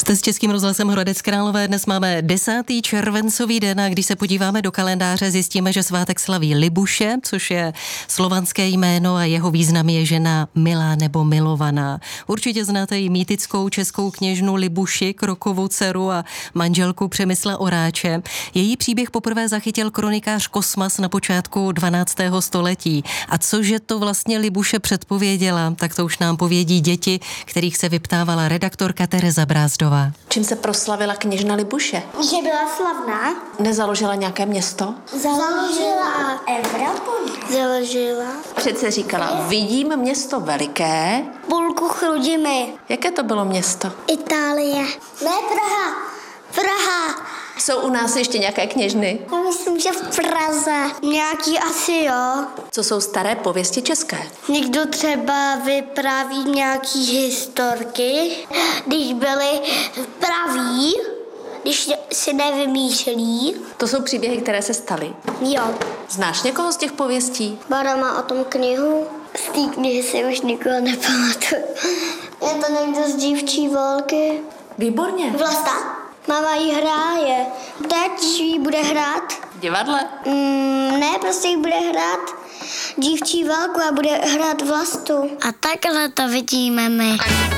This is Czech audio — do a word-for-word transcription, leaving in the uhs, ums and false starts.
Jste s Českým rozhlasem Hradec Králové. Dnes máme desátý červencový den a když se podíváme do kalendáře, zjistíme, že svátek slaví Libuše, což je slovanské jméno a jeho význam je žena milá nebo milovaná. Určitě znáte i mýtickou českou kněžnu Libuši, Krokovu dceru a manželku Přemysla Oráče. Její příběh poprvé zachytil kronikář Kosmas na počátku dvanáctého století. A cože to vlastně Libuše předpověděla, tak to už nám povědí děti, kterých se vyptávala redaktorka Tereza Brázdová. Čím se proslavila kněžna Libuše? Že byla slavná. Nezaložila nějaké město? Založila Evropu. Založila. Přece říkala, vidím město veliké. Půlku Chrudimi. Jaké to bylo město? Itálie. Ne Praha. Praha. Jsou u nás ještě nějaké kněžny? Já myslím, že v Praze. Nějaký asi jo. Co jsou staré pověsti české? Někdo třeba vypráví nějaký historky, když byli praví, když si nevymýšlí. To jsou příběhy, které se staly. Jo. Znáš někoho z těch pověstí? Bára má o tom knihu. Z té knihy si už nikoho nepamatuju. Je to někdo z dívčí volky. Výborně. Vlasta. Mama jí hráje. Teď jí bude hrát. V divadle? Mm, ne, prostě jí bude hrát dívčí válku a bude hrát Vlastu. A takhle to vidíme my.